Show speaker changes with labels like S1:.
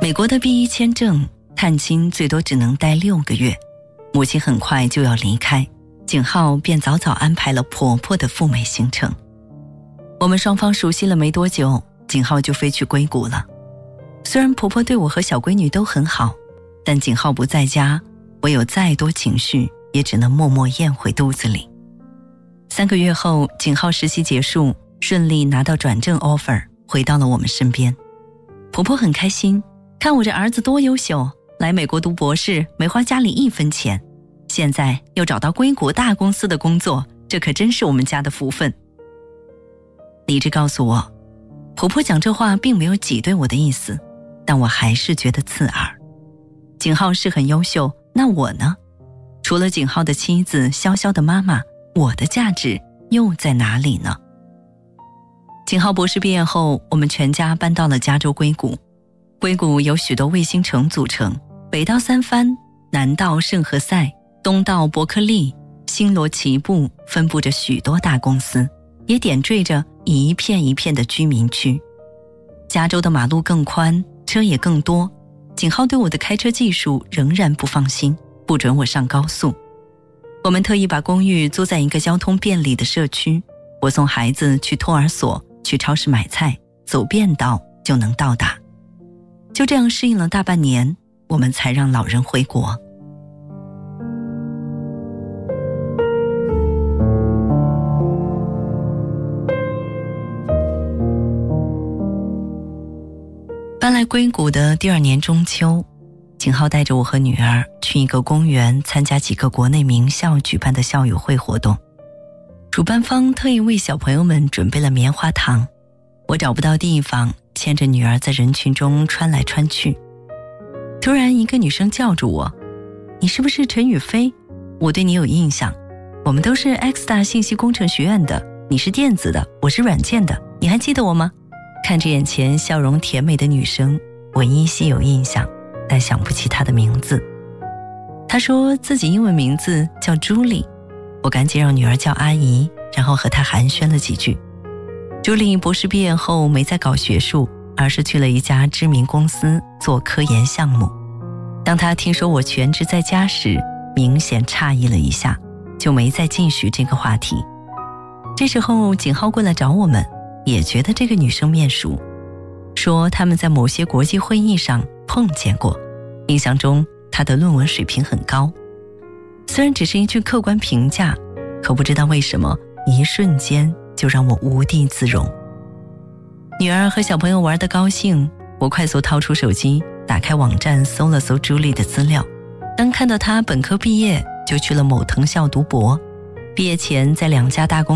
S1: 美国的 B1 签证探亲最多只能待6个月，母亲很快就要离开，景浩便早早安排了婆婆的赴美行程。我们双方熟悉了没多久，景浩就飞去硅谷了。虽然婆婆对我和小闺女都很好，但景浩不在家，我有再多情绪也只能默默咽回肚子里。3个月后，景浩实习结束，顺利拿到转正 offer， 回到了我们身边。婆婆很开心，看我这儿子多优秀，来美国读博士没花家里1分钱，现在又找到硅谷大公司的工作，这可真是我们家的福分。理智告诉我，婆婆讲这话并没有挤兑我的意思，但我还是觉得刺耳。景浩是很优秀，那我呢？除了景浩的妻子，潇潇的妈妈，我的价值又在哪里呢？景浩博士毕业后，我们全家搬到了加州硅谷。硅谷由许多卫星城组成，北到三藩，南到圣何塞，东到伯克利，星罗棋布，分布着许多大公司，也点缀着一片一片的居民区。加州的马路更宽，车也更多，景浩对我的开车技术仍然不放心，不准我上高速。我们特意把公寓租在一个交通便利的社区，我送孩子去托儿所，去超市买菜，走便道就能到达。就这样适应了大半年，我们才让老人回国。搬来硅谷的第2年中秋，景浩带着我和女儿去一个公园参加几个国内名校举办的校友会活动。主办方特意为小朋友们准备了棉花糖，我找不到地方，牵着女儿在人群中穿来穿去。突然一个女生叫住我，你是不是陈宇飞？我对你有印象，我们都是 X 大信息工程学院的，你是电子的，我是软件的，你还记得我吗？看着眼前笑容甜美的女生，我依稀有印象，但想不起她的名字。她说自己英文名字叫朱莉，我赶紧让女儿叫阿姨，然后和她寒暄了几句。朱莉博士毕业后没再搞学术，而是去了一家知名公司做科研项目。当她听说我全职在家时，明显诧异了一下，就没再继续这个话题。这时候景浩过来找我们，也觉得这个女生面熟，说他们在某些国际会议上碰见过，印象中她的论文水平很高。虽然只是一句客观评价，可不知道为什么一瞬间就让我无地自容。女儿和小朋友玩得高兴，我快速掏出手机，打开网站搜了搜朱莉的资料。当看到她本科毕业就去了某藤校读博，毕业前在2家大公司